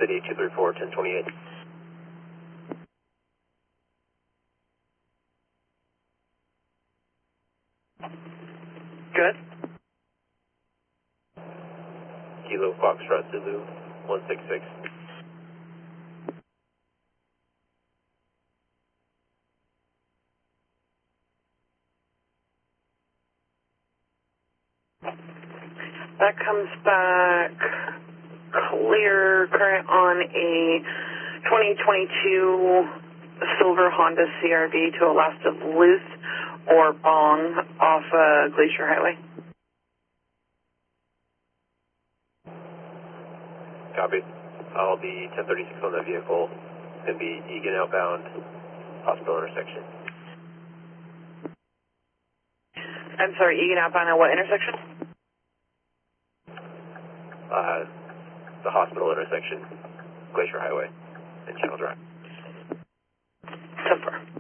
City 234 1028. Good. Kilo Foxtrot Zulu 166. That comes back clear, current on a 2022 silver Honda CRV to a last of Luth or Bong off Glacier Highway. Copy. I'll be 1036 on that vehicle. It's going to be Egan outbound, hospital intersection. I'm sorry, Egan outbound at what intersection? The hospital intersection, Glacier Highway, and Channel Drive. 10-4.